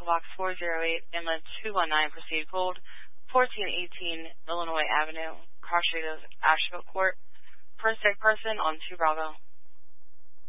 Box 408, Inlet 219, proceed hold, 1418 Illinois Avenue, cross street of Asheville Court. First person on 2 Bravo.